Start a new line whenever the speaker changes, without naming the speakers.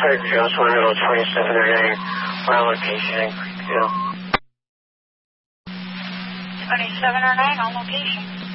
Sorry, Jones, 127 or 9. We're on location.
27 or 9 on location.